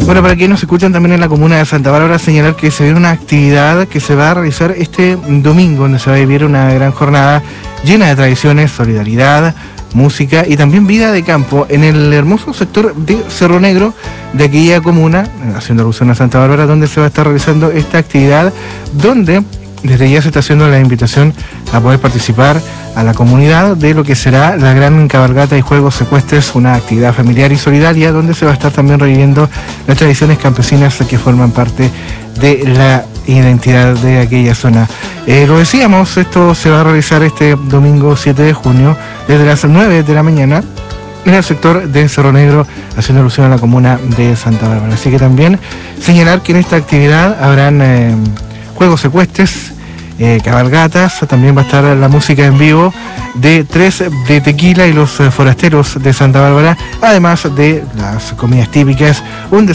Bueno, para quienes nos escuchan también en la comuna de Santa Bárbara, señalar que se viene una actividad que se va a realizar este domingo, donde se va a vivir una gran jornada llena de tradiciones, solidaridad, música y también vida de campo en el hermoso sector de Cerro Negro de aquella comuna, haciendo alusión a Santa Bárbara, donde se va a estar realizando esta actividad, donde desde ya se está haciendo la invitación a poder participar a la comunidad de lo que será la gran cabalgata y juegos secuestres, una actividad familiar y solidaria donde se va a estar también reviviendo las tradiciones campesinas que forman parte de la identidad de aquella zona. Lo decíamos, esto se va a realizar este domingo 7 de junio desde las 9 de la mañana en el sector de Cerro Negro, haciendo alusión a la comuna de Santa Bárbara. Así que también señalar que en esta actividad habrán juegos secuestres, cabalgatas, también va a estar la música en vivo de Tres de Tequila y los Forasteros de Santa Bárbara, además de las comidas típicas, un